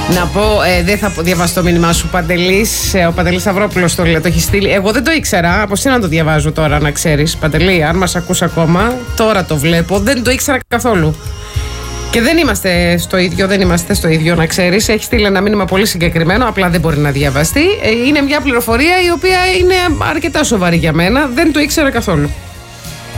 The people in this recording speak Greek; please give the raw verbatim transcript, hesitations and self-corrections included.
Να πω, ε, δεν θα διαβάσω το μήνυμά σου, Παντελής. Ε, ο Παντελής Σταυρόπουλος το, το έχει στείλει. Εγώ δεν το ήξερα. Από σένα το διαβάζω τώρα, να ξέρεις. Παντελή, αν μας ακούς ακόμα, τώρα το βλέπω. Δεν το ήξερα καθόλου. Και δεν είμαστε στο ίδιο, δεν είμαστε στο ίδιο, να ξέρεις. Έχει στείλει ένα μήνυμα πολύ συγκεκριμένο, απλά δεν μπορεί να διαβαστεί. Ε, είναι μια πληροφορία η οποία είναι αρκετά σοβαρή για μένα. Δεν το ήξερα καθόλου.